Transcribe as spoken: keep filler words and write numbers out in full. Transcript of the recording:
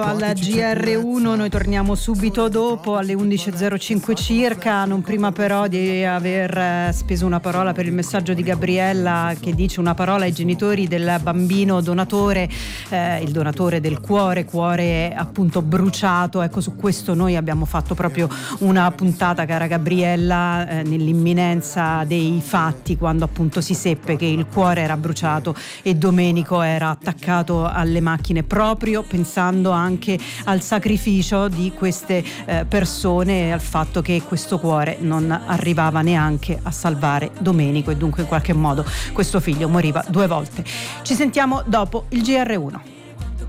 Al G R uno noi torniamo subito dopo alle undici e zero cinque circa, non prima però di aver speso una parola per il messaggio di Gabriella che dice una parola ai genitori del bambino donatore, eh, il donatore del cuore, cuore appunto bruciato. Ecco, su questo noi abbiamo fatto proprio una puntata, cara Gabriella, eh, nell'imminenza dei fatti, quando appunto si seppe che il cuore era bruciato e Domenico era attaccato alle macchine, proprio pensando anche anche al sacrificio di queste eh, persone e al fatto che questo cuore non arrivava neanche a salvare Domenico e dunque in qualche modo questo figlio moriva due volte. Ci sentiamo dopo il G R uno.